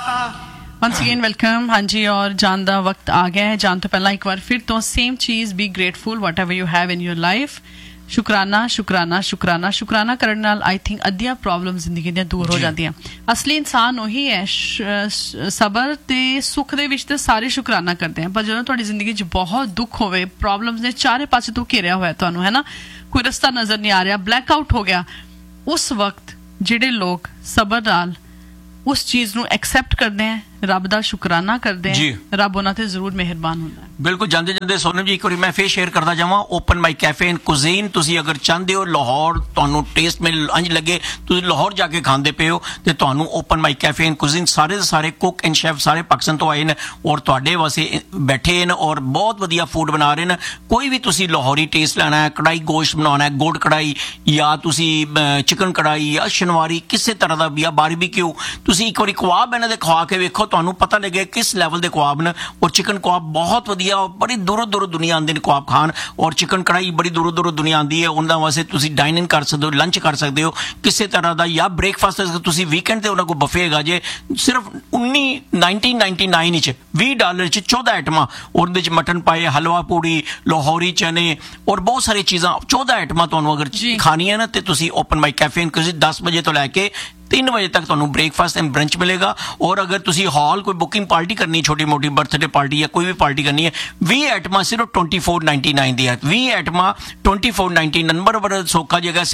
Once again welcome. हाँ जी, और जान दा वक्त आ गया है। जान तो पहला एक बार फिर तो same cheese, be grateful what ever you have in your life. शुकराना शुकराना शुकराना शुकराना करने नाल आई थिंक अद्धियां प्रॉब्लम जिंदगी ਦੀਆਂ दूर हो जांदियां। असली इंसान ਉਹੀ ਹੈ। ਸਬਰ ਤੇ ਸੁੱਖ ਦੇ ਵਿੱਚ ਤੇ ਸਾਰੇ ਸ਼ੁਕਰਾਨਾ ਕਰਦੇ ਆ, ਪਰ ਜਦੋਂ ਤੁਹਾਡੀ ਜ਼ਿੰਦਗੀ 'ਚ ਬਹੁਤ ਦੁੱਖ ਹੋਵੇ, ਪ੍ਰੋਬਲਮਸ ਨੇ ਚਾਰੇ ਪਾਸੇ ਤੋਂ ਘੇਰਿਆ ਹੋਇਆ ਤੁਹਾਨੂੰ, ਹੈ ਨਾ, ਕੋਈ ਰਸਤਾ ਨਜ਼ਰ ਨਹੀਂ ਆ ਰਿਹਾ, ਬਲੈਕ ਆਊਟ ਹੋ ਗਿਆ, ਉਸ ਵਕਤ ਜਿਹੜੇ ਲੋਕ ਸਬਰ ਨਾਲ ਉਸ ਚੀਜ਼ ਨੂੰ ਐਕਸੈਪਟ ਕਰਦੇ ਆ, ਰੱਬ ਦਾ ਸ਼ੁਕਰਾਨਾ ਕਰਦੇ ਆ, ਰੱਬ ਉਹਨਾਂ ਤੇ ਜ਼ਰੂਰ ਮਿਹਰਬਾਨ ਹੁੰਦਾ ਹੈ। ਬਿਲਕੁਲ। ਜਾਂਦੇ ਜਾਂਦੇ ਸੋਨਮ ਜੀ ਇੱਕ ਵਾਰੀ ਮੈਂ ਫੇਰ ਸ਼ੇਅਰ ਕਰਦਾ ਜਾਵਾਂ, open my cafe and cuisine, ਤੁਸੀਂ ਅਗਰ ਚਾਹੁੰਦੇ ਹੋ ਲਾਹੌਰ ਤੁਹਾਨੂੰ ਟੇਸਟ ਮਿਲ ਇੰਝ ਲੱਗੇ ਤੁਸੀਂ ਲਾਹੌਰ ਜਾ ਕੇ ਖਾਂਦੇ ਪਏ ਹੋ, ਤੇ ਤੁਹਾਨੂੰ open my cafe and cuisine ਸਾਰੇ ਦੇ ਸਾਰੇ ਕੁੱਕ ਐਂਡ ਸ਼ੈਫ ਸਾਰੇ ਪਾਕਿਸਤਾਨ ਤੋਂ ਆਏ ਨੇ ਔਰ ਤੁਹਾਡੇ ਵਾਸਤੇ ਬੈਠੇ ਨੇ ਔਰ ਬਹੁਤ ਵਧੀਆ ਫੂਡ ਬਣਾ ਰਹੇ ਨੇ। ਕੋਈ ਵੀ ਤੁਸੀਂ ਲਾਹੌਰੀ ਟੇਸਟ ਲੈਣਾ ਹੈ, ਕੜਾਈ ਗੋਸ਼ਤ ਬਣਾਉਣਾ ਹੈ, ਗੁੜ ਕੜਾਈ ਜਾਂ ਤੁਸੀਂ ਚਿਕਨ ਕੜਾਈ ਜਾਂ ਸ਼ਨਵਾਰੀ ਕਿਸੇ ਤਰ੍ਹਾਂ ਦਾ ਜਾਂ ਬਾਰਬੀਕਿਊ, ਤੁਸੀਂ ਇੱਕ ਵਾਰੀ ਕਬਾਬ ਇਹਨਾਂ ਦੇ ਖਵਾ ਕੇ ਵੇਖੋ, ਤੁਹਾਨੂੰ ਪਤਾ ਲੱਗੇ ਕਿਸ ਲੈਵਲ ਦੇ ਕਬਾਬ ਨੇ। ਔਰ ਚਿਕਨ ਕਬਾਬ ਬਹੁਤ ਵਧੀਆ, ਬੜੀ ਦੂਰੋਂ ਦੂਰੋਂ ਦੁਨੀਆ ਆਉਂਦੀ ਨੇ ਕਬਾਬ ਖਾਣ, ਔਰ ਚਿਕਨ ਕੜਾਈ ਬੜੀ ਦੂਰੋਂ ਦੂਰੋਂ ਦੁਨੀਆ ਆਉਂਦੀ ਹੈ। ਉਹਨਾਂ ਵਾਸਤੇ ਤੁਸੀਂ ਡਾਈਨਿੰਗ ਕਰ ਸਕਦੇ ਹੋ, ਲੰਚ ਕਰ ਸਕਦੇ ਹੋ ਕਿਸੇ ਤਰ੍ਹਾਂ ਦਾ, ਜਾਂ ਬ੍ਰੇਕਫਾਸਟ ਤੁਸੀਂ ਵੀਕਐਂਡ ਤੇ ਉਹਨਾਂ ਕੋਲ ਬਫੇ ਹੈਗਾ ਜੇ, ਸਿਰਫ 1999 ਵਿੱਚ $20 ਚ 14 ਆਈਟਮਾਂ, ਉਹਦੇ ਚ ਮਟਨ ਪਾਏ, ਹਲਵਾ ਪੂੜੀ, ਲਾਹੌਰੀ ਚਨੇ ਔਰ ਬਹੁਤ ਸਾਰੀ ਚੀਜ਼ਾਂ, 14 ਆਈਟਮਾਂ ਤੁਹਾਨੂੰ ਅਗਰ ਖਾਣੀਆਂ ਨਾ ਤੇ ਤੁਸੀਂ open my cafe and cuisine 10 ਵਜੇ ਤੋਂ ਲੈ ਕੇ 3 ਵਜੇ ਤੱਕ ਤੁਹਾਨੂੰ ਬ੍ਰੇਕਫਾਸਟ ਐਂਡ ਬ੍ਰੰਚ ਮਿਲੇਗਾ। ਔਰ ਅਗਰ ਤੁਸੀਂ ਹਾਲ ਕੋਈ ਬੁਕਿੰਗ ਪਾਰਟੀ ਕਰਨੀ, ਛੋਟੀ ਮੋਟੀ ਬਰਥਡੇ ਪਾਰਟੀ ਜਾਂ ਕੋਈ ਵੀ ਪਾਰਟੀ ਕਰਨੀ ਹੈ, 20 ਆਈਟਮਾਂ ਸਿਰਫ $24.99 ਦੀ ਹੈ। 20 ਆਈਟਮਾਂ $24.99। ਨੰਬਰ ਬੜਾ ਸੌਖਾ ਜਗ੍ਹਾ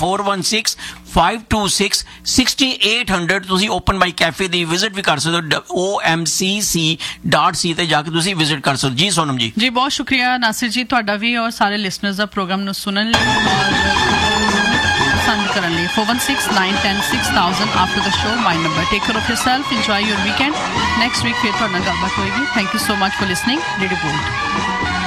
416-526-62800। ਤੁਸੀਂ open my cafe the visit ਵੀ ਕਰ ਸਕਦੇ ਹੋ, omcc.c ਤੇ ਜਾ ਕੇ ਤੁਸੀਂ ਵਿਜ਼ਿਟ ਕਰ ਸਕਦੇ ਹੋ। ਜੀ ਸੋਨਮ ਜੀ। ਜੀ ਬਹੁਤ ਸ਼ੁਕਰੀਆ ਨਾਸਿਰ ਜੀ ਤੁਹਾਡਾ ਵੀ ਔਰ ਸਾਰੇ ਲਿਸਨਰਸ ਦਾ ਪ੍ਰੋਗਰਾਮ ਨੂੰ ਸੁਣਨ ਲਈ ਪਸੰਦ ਕਰਨ ਲਈ। 416-910-6000 after the show my number। Take care of yourself, enjoy your weekend। Next week ਫਿਰ ਤੁਹਾਡੇ ਨਾਲ ਗੱਲਬਾਤ ਹੋਏਗੀ। Thank you so much for listening। Radio gold.